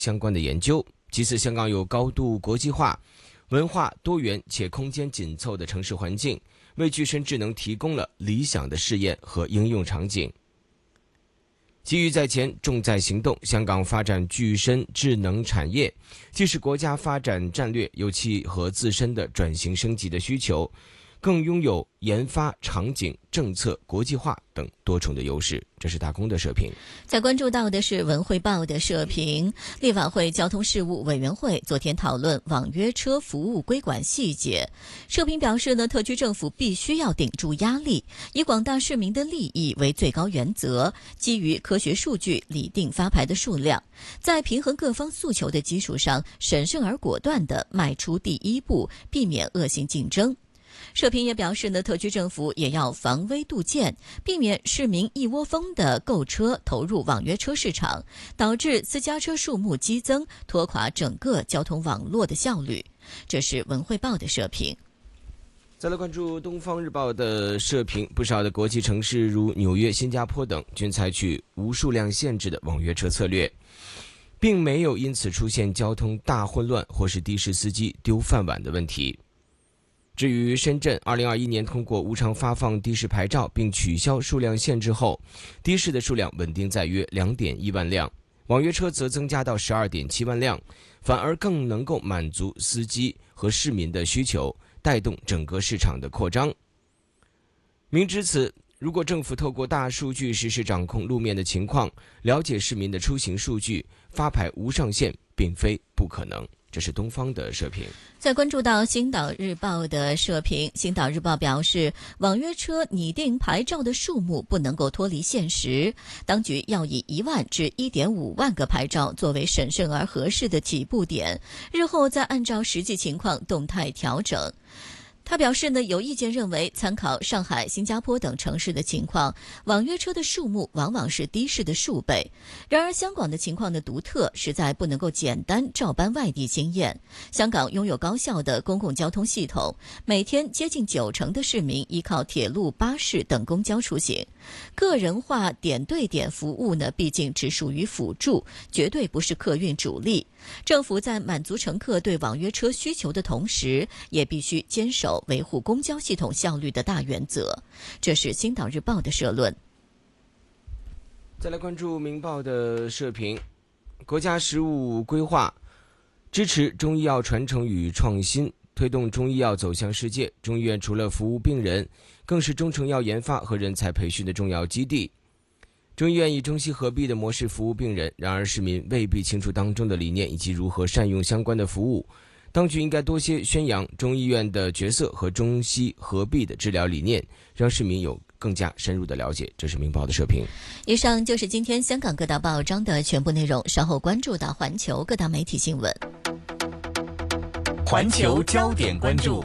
相关的研究。其次，香港有高度国际化、文化多元且空间紧凑的城市环境，为具身智能提供了理想的试验和应用场景。机遇在前，重在行动。香港发展具身智能产业，既是国家发展战略，又契合自身的转型升级的需求，更拥有研发场景、政策国际化等多重的优势。这是大公的社评。 在关注到的是文汇报的社评，立法会交通事务委员会昨天讨论网约车服务规管细节。社评表示呢，特区政府必须要顶住压力，以广大市民的利益为最高原则，基于科学数据拟定发牌的数量，在平衡各方诉求的基础上，审慎而果断地迈出第一步，避免恶性竞争。社评也表示呢，特区政府也要防微杜渐，避免市民一窝蜂的购车投入网约车市场，导致私家车数目激增，拖垮整个交通网络的效率。这是文汇报的社评。 再来关注东方日报的社评，不少的国际城市如纽约、新加坡等均采取无数量限制的网约车策略，并没有因此出现交通大混乱或是的士司机丢饭碗的问题。至于深圳2021年通过无偿发放的士牌照并取消数量限制后，的士的数量稳定在约 2.1 万辆，网约车则增加到 12.7 万辆，反而更能够满足司机和市民的需求，带动整个市场的扩张。明知此，如果政府透过大数据实时掌控路面的情况，了解市民的出行数据，发牌无上限并非不可能。这是东方的社评。 在关注到星岛日报的社评，星岛日报表示，网约车拟定牌照的数目不能够脱离现实，当局要以1万至 1.5 万个牌照作为审慎而合适的起步点，日后再按照实际情况动态调整。他表示呢，有意见认为，参考上海、新加坡等城市的情况，网约车的数目往往是的士的数倍。然而，香港的情况的独特，实在不能够简单照搬外地经验。香港拥有高效的公共交通系统，每天接近90%的市民依靠铁路、巴士等公交出行。个人化点对点服务呢，毕竟只属于辅助，绝对不是客运主力。政府在满足乘客对网约车需求的同时，也必须坚守维护公交系统效率的大原则。这是星岛日报的社论。 再来关注明报的社评，国家食物规划支持中医药传承与创新，推动中医药走向世界。中医院除了服务病人，更是中成药研发和人才培训的重要基地。中医院以中西合璧的模式服务病人，然而市民未必清楚当中的理念以及如何善用相关的服务。当局应该多些宣扬中医院的角色和中西合璧的治疗理念，让市民有更加深入的了解。这是明报的社评。 以上就是今天香港各大报章的全部内容，稍后关注到环球各大媒体新闻。 环球焦点关注。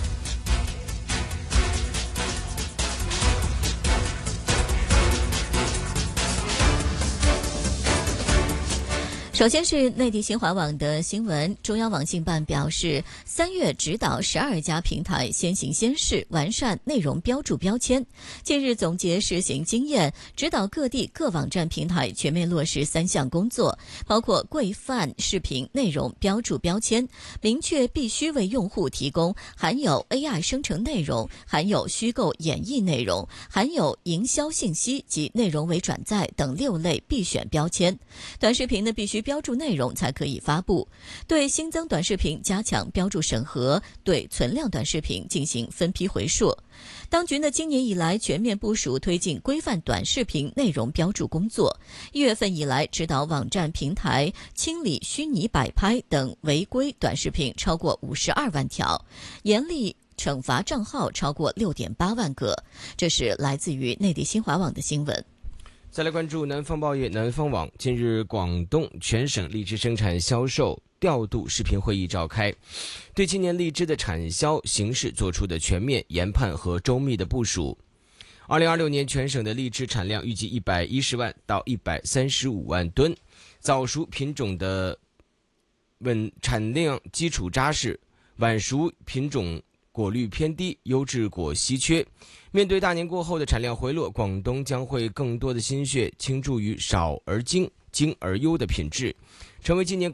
首先是内地新华网的新闻，中央网信办表示，3月指导12家平台先行先试，完善内容标注标签。近日总结试行经验，指导各地各网站平台全面落实3项工作，包括规范视频内容标注标签，明确必须为用户提供含有 AI 生成内容、含有虚构演绎内容、含有营销信息及内容为转载等6类必选标签。短视频呢，必须标注内容才可以发布，对新增短视频加强标注审核，对存量短视频进行分批回溯。当局呢，今年以来全面部署推进规范短视频内容标注工作。1月份以来，指导网站平台清理虚拟摆拍等违规短视频超过52万条，严厉惩罚账号超过6.8万个。这是来自于内地新华网的新闻。 再来关注南方报业南方网，近日广东全省荔枝生产销售调度视频会议召开，对今年荔枝的产销形势做出的全面研判和周密的部署。2026年全省的荔枝产量预计110万到135万吨，早熟品种的产量基础扎实，晚熟品种果率偏低，优质果稀缺。面对大年过后的产量回落，广东将会更多的心血倾注于少而精、精而优的品质， 成为今年